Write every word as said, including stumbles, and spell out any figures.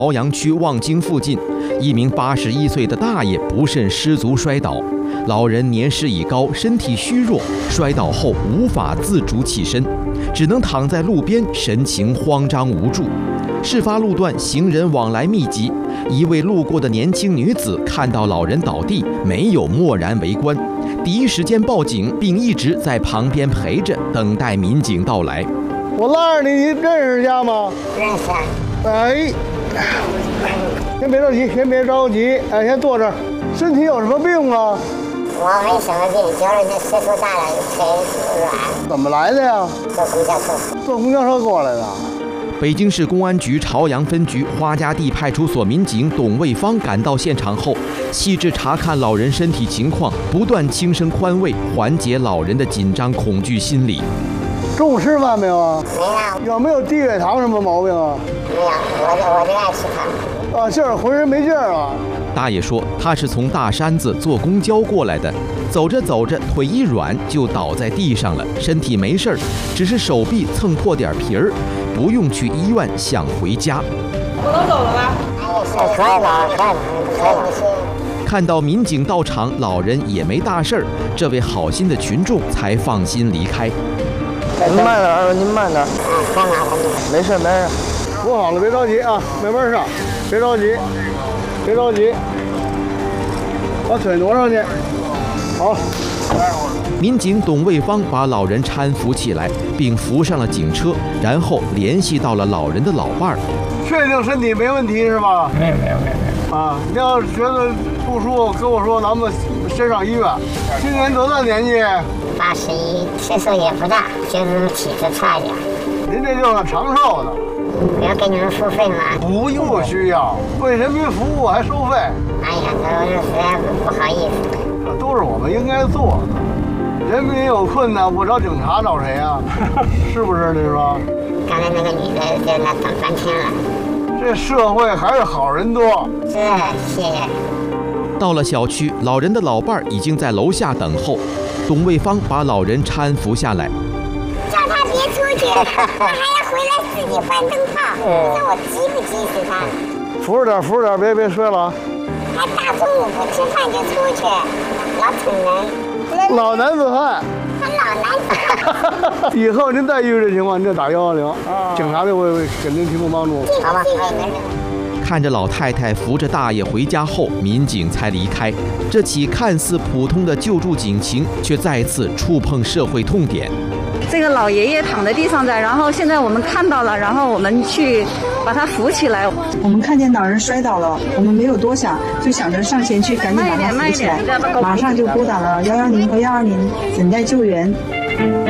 朝阳区望京附近，一名八十一岁的大爷不慎失足摔倒，老人年事已高，身体虚弱，摔倒后无法自主起身，只能躺在路边，神情慌张无助。事发路段行人往来密集，一位路过的年轻女子看到老人倒地，没有漠然围观，第一时间报警，并一直在旁边陪着，等待民警到来。 我拉着你，你认识家吗？ 认识。 哎，先别着急，先别着急，哎，先坐这儿。身体有什么病吗？ 我没什么病，就是这岁数大了，腿软。 怎么来的呀？ 坐公交车。 坐公交车过来的。 北京市公安局朝阳分局花家地派出所民警董卫芳赶到现场后，细致查看老人身体情况，不断轻声宽慰，缓解老人的紧张恐惧心理。 中午吃饭没有啊？ 没有。 有没有低血糖什么毛病啊？ 没有，我就我就爱吃糖。 啊，就是浑身没劲儿啊。 大爷说，他是从大山子坐公交过来的，走着走着腿一软就倒在地上了，身体没事儿，只是手臂蹭破点皮儿，不用去医院，想回家。 我能走了吧？ 哎，可以了，可以了，可以了。 看到民警到场，老人也没大事儿，这位好心的群众才放心离开。 您慢点儿，您慢点儿。 嗯，干嘛呢？ 没事没事。 扶好了，别着急啊，慢慢上，别着急，别着急，把腿挪上去。好。 民警董卫芳把老人搀扶起来，并扶上了警车，然后联系到了老人的老伴儿。 确定身体没问题是吧？ 没有没有没有。 啊，你要是觉得不舒服，跟我说，咱们先上医院。今年多大年纪？ 八十一，岁数也不大，就是体质差一点。 您这就是长寿的。 我要给你们付费吗？ 不用，不需要，为人民服务还收费。 哎呀，这实在不好意思。 这都是我们应该做的。人民有困难不找警察找谁呀？是不是？你说？ 刚才那个女的在那等半天了。 这社会还是好人多。 是，谢谢。 到了小区，老人的老伴儿已经在楼下等候。董卫芳把老人搀扶下来， 叫他别出去，他还要回来自己换灯泡。你说我急不急死他？ 扶着点，扶着点，别别摔了啊！ 还大中午不吃饭就出去，老逞能。 老男子汉。 他老男子汉。 以后您再遇这情况，您就打幺幺零，警察就会给您提供帮助。 好吧。 看着老太太扶着大爷回家后，民警才离开。这起看似普通的救助警情，却再次触碰社会痛点。 这个老爷爷躺在地上在，然后现在我们看到了，然后我们去把他扶起来。 我们看见老人摔倒了，我们没有多想，就想着上前去赶紧把他扶起来，马上就拨打了幺幺零和幺二零等待救援。